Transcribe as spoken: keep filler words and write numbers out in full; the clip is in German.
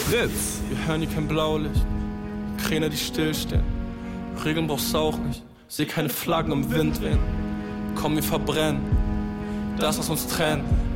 Fritz. Wir hören hier kein Blaulicht, Kräne, die stillstehen. Regeln brauchst du auch nicht, seh keine Flaggen im Wind wehen. Komm, wir verbrennen das, was uns trennt.